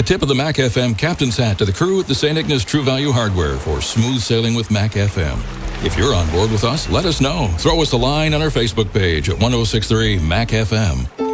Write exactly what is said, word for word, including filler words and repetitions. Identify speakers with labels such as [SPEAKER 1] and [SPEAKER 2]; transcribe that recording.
[SPEAKER 1] tip of the Mac F M captain's hat to the crew at the Saint Ignace True Value Hardware for smooth sailing with Mac F M. If you're on board with us, let us know. Throw us a line on our Facebook page at one oh six three Mac F M.